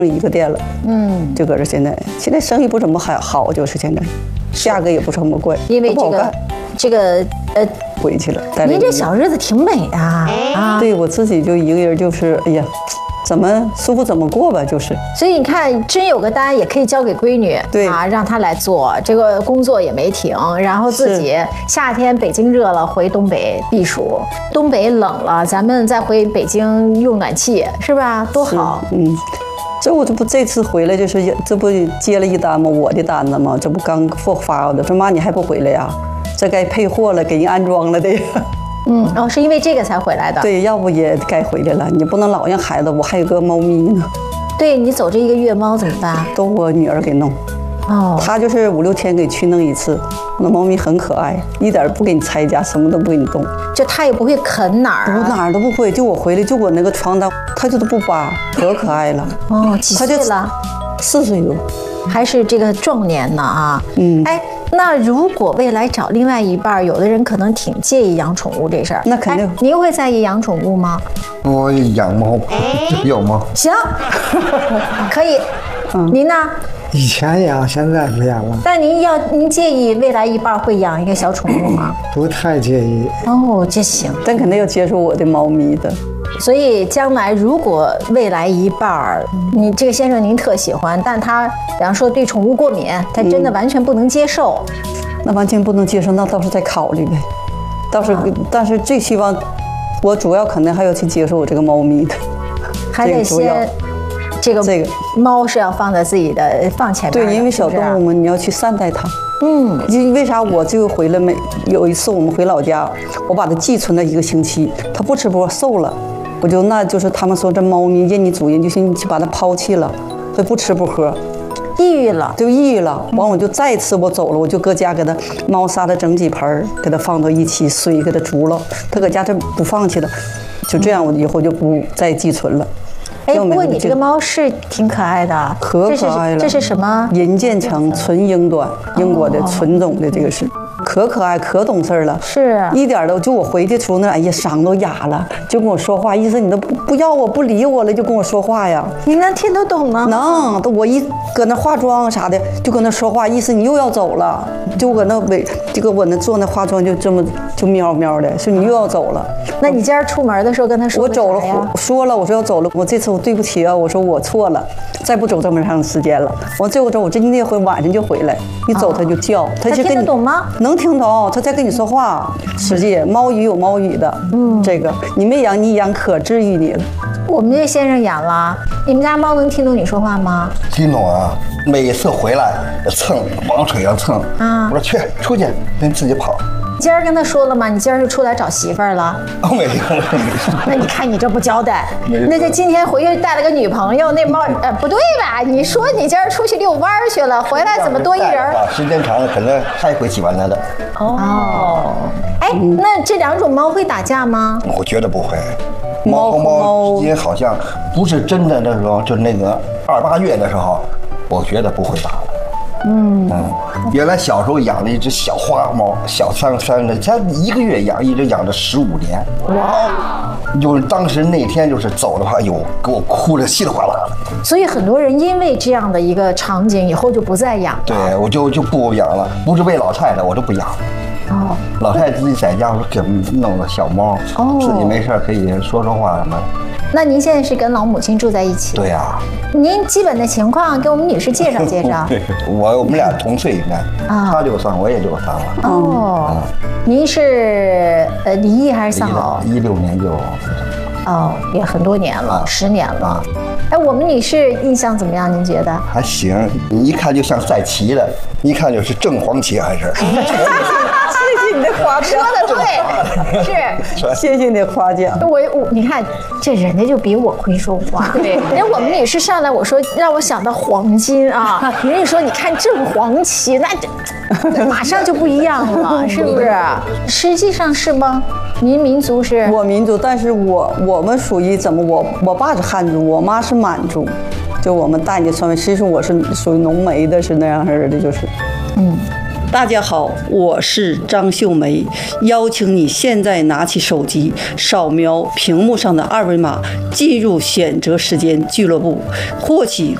一个店了，就搁这现在生意不怎么好，就是现在，价格也不怎么贵， 因为这个回去了。 您这小日子挺美啊！ 对我自己就一个人，就是哎呀，怎么舒服怎么过吧，就是。 所以你看，真有个单也可以交给闺女， 对啊，让她来做，这个工作也没停，然后自己夏天北京热了回东北避暑，东北冷了咱们再回北京用暖气，是吧？多好。 这次回来就是这不接了一单吗？我的单子吗？这不刚发我的，说妈你还不回来呀？这该配货了，给人安装了的。 是因为这个才回来的。 对，要不也该回来了。你不能老让孩子，我还有个猫咪呢。 对你走这一个月，猫怎么办？ 都我女儿给弄。她就是5、6天给去弄一次。那猫咪很可爱，一点不给你拆家，什么都不给你动。 就它也不会啃哪儿， 哪儿都不会。就我回来，就我那个床单，它就都不扒，可可爱了。 几岁了 ？4岁多， 还是这个壮年呢啊。那如果未来找另外一半，有的人可能挺介意养宠物这事儿。 那肯定。 您会在意养宠物吗？ 我养猫，有吗？ 行，可以。您呢？ 以前养，现在不养了。 但您介意未来一半会养一个小宠物吗？ 不太介意。 这行。 但肯定要接受我的猫咪的。 所以将来如果未来一半，你这个先生您特喜欢，但他比方说对宠物过敏，他真的完全不能接受。 那完全不能接受，那倒是再考虑呗。但是最希望，我主要肯定还要去接受我这个猫咪的。 还得先。这个猫是要放在自己的放前面。 对，因为小动物嘛，你要去善待它。为啥我这个回来有一次我们回老家，我把它寄存了1个星期，它不吃不喝瘦了，那就是他们说这猫咪认你主人，就是你去把它抛弃了，它不吃不喝， 抑郁了， 就抑郁了。完我就再次我走了，我就搁家给它猫砂的整几盆，给它放到一起，水给它煮了，它搁家它不放弃了，就这样我以后就不再寄存了。 不过你这个猫是挺可爱的， 可爱了。 这是什么？ 银渐层纯英短，英国的纯种的，这个是可可爱，可懂事了。 是一点都，就我回去的时候哎呀，嗓都哑了，就跟我说话，意思你都不要我，不理我了，就跟我说话呀。 你能听得懂吗？ 能，我一搁那化妆啥的，就搁那说话，意思你又要走了，就搁那我那做那化妆就这么就喵喵的，说你又要走了。 那你今儿出门的时候跟他说？ 我走了，说了，我说要走了，我这次我对不起啊，我说我错了，再不走这么长时间了。我最后走，我这那回晚上就回来，一走他就叫， 他听得懂吗？ 能听懂，他在跟你说话。实际猫语有猫语的，这个你没养，你养可治愈你了。 我们这先生养了，你们家猫能听懂你说话吗？ 听懂啊，每次回来蹭，往腿上蹭。我说去出去，人自己跑。 今儿跟他说了吗？你今儿是出来找媳妇儿了？ 没有。 那你看你这不交代，那就今天回去带了个女朋友，那猫不对吧？你说你今儿出去遛弯去了，回来怎么多一人？ 时间长了，可能他也会喜欢他的。 那这2种猫会打架吗？ 我觉得不会。猫和猫之间好像不是真的那种，就那个2、8月的时候，我觉得不会打的。原来小时候养了一只小花猫，小3的，才1个月养，一直养了15年。哇！就是当时那天就是走的话，哎呦，给我哭得稀里哗啦的。 所以很多人因为这样的一个场景，以后就不再养了。 对，我就不养了，不是为老太太，我就不养。老太太自己在家给弄个小猫，自己没事可以说说话什么。 那您现在是跟老母亲住在一起？ 对呀。 您基本的情况给我们女士介绍介绍。 我们俩同岁应该，他63，我也63了。 您是离异还是丧偶 ？16年就。 也很多年了，10年了。我们女士印象怎么样？您觉得？ 还行，你一看就像赛棋的，一看就是正黄旗还是。 谢谢你的夸奖， 说的对，是， 谢谢你的夸奖。 你看这人家就比我会说话。对，人我们女士上来，我说让我想到黄金啊，人家说你看正黄旗，那这马上就不一样了，是不是？实际上是吗？您民族是？ 我民族，但是我们属于怎么？我爸是汉族，我妈是满族，就我们大姐传为，其实我是属于浓眉的，是那样式的，就是。 大家好，我是张秀梅，邀请你现在拿起手机，扫描屏幕上的2维码，进入选择时间俱乐部，获取